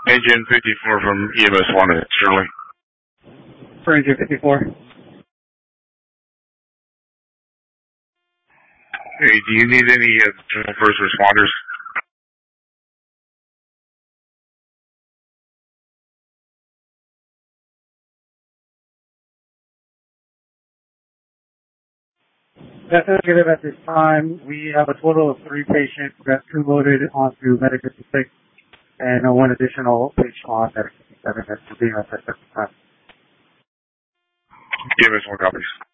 Engine 54 from EMS 1 at Shirley. For engine 54. Hey, do you need any first responders? That's negative at this time. We have a total of 3 patients. We got 2 loaded onto Medic 56 and 1 additional patient on Medic 57 that's being assessed at the time. EMS 1 copies.